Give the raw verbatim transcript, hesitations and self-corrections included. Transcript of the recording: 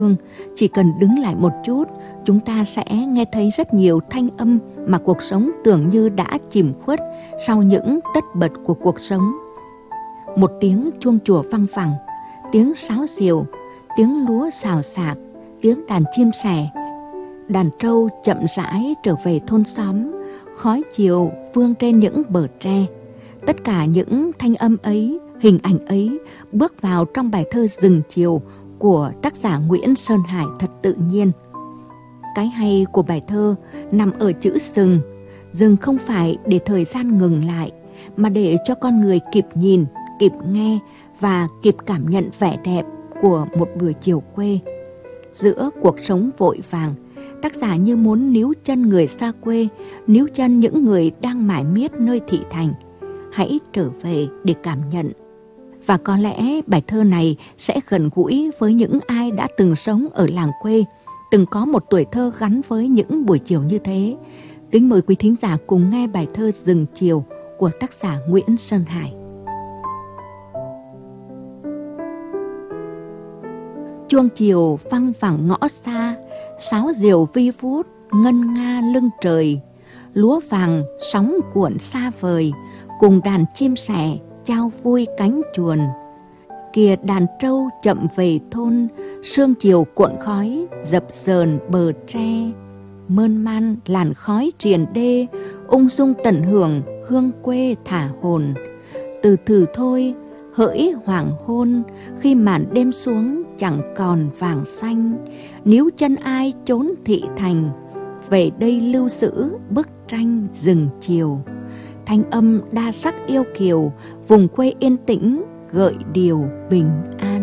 Chỉ cần đứng lại một chút, chúng ta sẽ nghe thấy rất nhiều thanh âm mà cuộc sống tưởng như đã chìm khuất sau những tất bật của cuộc sống. Một tiếng chuông chùa văng vẳng, tiếng sáo diều, tiếng lúa xào xạc, tiếng đàn chim sẻ. Đàn trâu chậm rãi trở về thôn xóm, khói chiều vương trên những bờ tre. Tất cả những thanh âm ấy, hình ảnh ấy bước vào trong bài thơ Rừng Chiều của tác giả Nguyễn Sơn Hải thật tự nhiên. Cái hay của bài thơ nằm ở chữ rừng. Rừng không phải để thời gian ngừng lại, mà để cho con người kịp nhìn, kịp nghe và kịp cảm nhận vẻ đẹp của một buổi chiều quê. Giữa cuộc sống vội vàng, tác giả như muốn níu chân người xa quê, níu chân những người đang mải miết nơi thị thành. Hãy trở về để cảm nhận. Và có lẽ bài thơ này sẽ gần gũi với những ai đã từng sống ở làng quê, từng có một tuổi thơ gắn với những buổi chiều như thế. Kính mời quý thính giả cùng nghe bài thơ Rừng Chiều của tác giả Nguyễn Sơn Hải. Chuông chiều văng vẳng ngõ xa, sáo diều vi vút ngân nga lưng trời. Lúa vàng sóng cuộn xa vời, cùng đàn chim sẻ trao vui cánh chuồn. Kìa đàn trâu chậm về thôn, sương chiều cuộn khói dập dờn bờ tre. Mơn man làn khói triền đê, ung dung tận hưởng hương quê thả hồn. Từ từ thôi hỡi hoàng hôn, khi màn đêm xuống chẳng còn vàng xanh. Níu chân ai trốn thị thành, về đây lưu giữ bức tranh rừng chiều. Thanh âm đa sắc yêu kiều, vùng quê yên tĩnh gợi điều bình an.